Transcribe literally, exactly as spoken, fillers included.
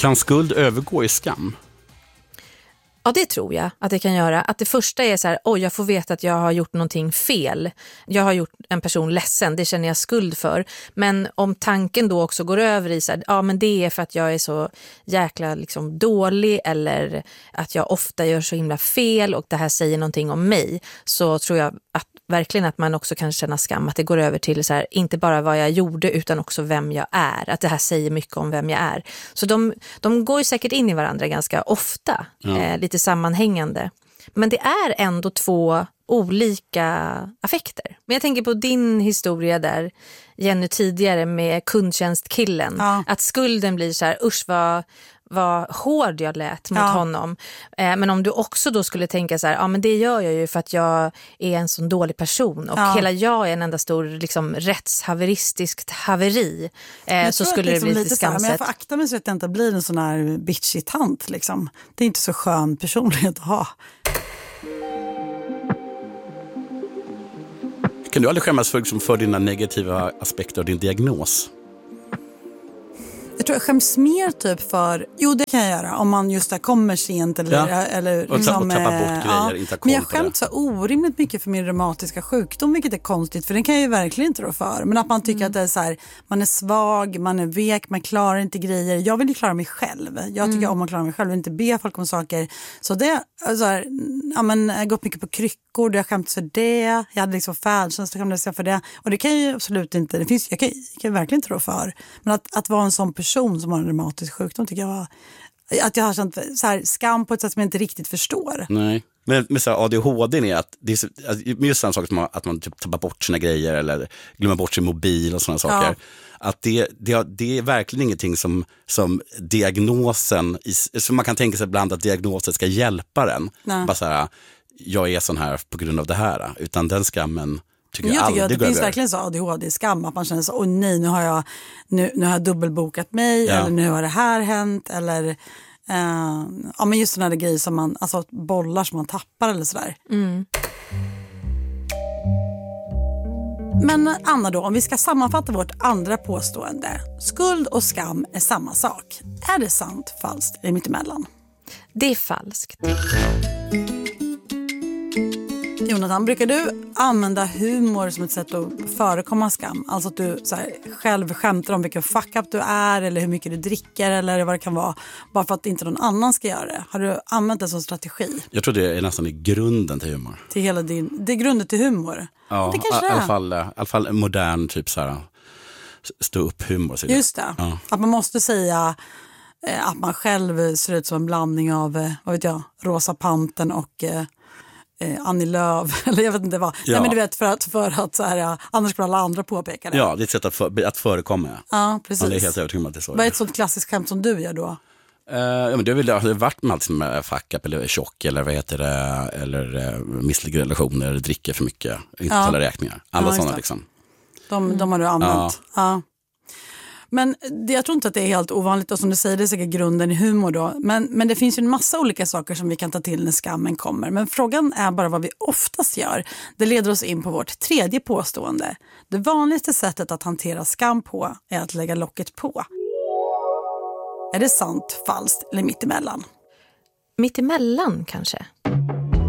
Kan skuld övergå i skam? Ja, det tror jag att det kan göra. Att det första är så här, oj, jag får veta att jag har gjort någonting fel. Jag har gjort en person ledsen, det känner jag skuld för. Men om tanken då också går över i så här, ja men det är för att jag är så jäkla liksom dålig eller att jag ofta gör så himla fel och det här säger någonting om mig. Så tror jag att verkligen att man också kan känna skam, att det går över till så här, inte bara vad jag gjorde utan också vem jag är. Att det här säger mycket om vem jag är. Så de, de går ju säkert in i varandra ganska ofta, ja. eh, lite sammanhängande. Men det är ändå två olika affekter. Men jag tänker på din historia där, Jenny, tidigare med kundtjänstkillen. Ja. Att skulden blir så här, usch vad... vad hård jag lät mot ja. honom. Eh, men om du också då skulle tänka så här, ja men det gör jag ju för att jag är en sån dålig person och ja. hela jag är en enda stor liksom rättshaveristiskt haveri. Eh, så skulle det, liksom det bli lite skamset. Men jag får akta mig så att jag inte blir en sån här bitchy tant liksom. Det är inte så skön personlighet att ha. Kan du aldrig skämmas för, liksom, för dina negativa aspekter av din diagnos? Jag tror jag skäms mer typ för, jo det kan jag göra om man just där kommer sent eller, ja. eller och, liksom, och tappa bort grejer, ja. inte Men jag skäms så orimligt mycket för min reumatiska sjukdom, vilket är konstigt för den kan jag ju verkligen inte rå för. Men att man tycker mm. att det är så här, man är svag, man är vek, man klarar inte grejer. Jag vill ju klara mig själv. Jag tycker mm. om att klara mig själv och inte be folk om saker. Så det, så här, ja men jag har gått mycket på kryckor, jag har skämts för det. Jag hade liksom färdtjänst och skämdes för det. Och det kan ju absolut inte, det finns, jag kan, jag kan verkligen inte rå för. Men att, att vara en sån person som har en reumatisk sjukdom tycker jag var, att jag har känt så här skam på ett sätt som jag inte riktigt förstår. Nej, men med så här A D H D är att det är så, just samma sak som att man typ tappar bort sina grejer eller glömmer bort sin mobil och sådana saker. Ja. Att det, det, det är verkligen ingenting som, som diagnosen, som man kan tänka sig ibland att diagnosen ska hjälpa den. Nej. Bara så här, jag är sån här på grund av det här, utan den skammen tycker jag, jag tycker att det finns verkligen så A D H D-skam, att man känner så, åh nej, nu har jag, nu, nu har jag dubbelbokat mig, ja. eller nu har det här hänt, eller eh, ja men just sådana där grejer som man, alltså bollar som man tappar eller sådär. Mm. Men Anna då, om vi ska sammanfatta vårt andra påstående, skuld och skam är samma sak. Är det sant, falskt eller mittemellan? Det är falskt. Jonathan, brukar du använda humor som ett sätt att förekomma skam? Alltså att du så här, själv skämtar om vilken fuck up du är eller hur mycket du dricker eller vad det kan vara, bara för att inte någon annan ska göra det. Har du använt det som strategi? Jag tror det är nästan i grunden till humor. Till hela din, det är grunden till humor? Ja, det kanske i alla fall, i alla fall modern typ så här stå upp humor. Så just det, ja. Att man måste säga eh, att man själv ser ut som en blandning av, eh, vad vet jag, Rosa Panten och... Eh, Eh, Annie Lööf, eller jag vet inte vad. Ja. Nej, men du vet, för att, för att så här, annars skulle alla andra påpeka det. Ja, det är ett sätt att, för, att förekomma. Ja, precis. Ja, det är helt övertygad att det är så. Vad är ett sånt klassiskt skämt som du gör då? Uh, ja, men det har väl det varit med allt som är fuck up eller tjock eller vad heter det, eller uh, misslyckade relationer, eller dricker för mycket, inte ja. Tala räkningar. Alla ja, sådana liksom. De, de har du använt. Ja. Ja. Men det, jag tror inte att det är helt ovanligt, och som du säger, det är säkert grunden i humor då. Men, men det finns ju en massa olika saker som vi kan ta till när skammen kommer. Men frågan är bara vad vi oftast gör. Det leder oss in på vårt tredje påstående. Det vanligaste sättet att hantera skam på är att lägga locket på. Är det sant, falskt eller mittemellan? Mittemellan kanske.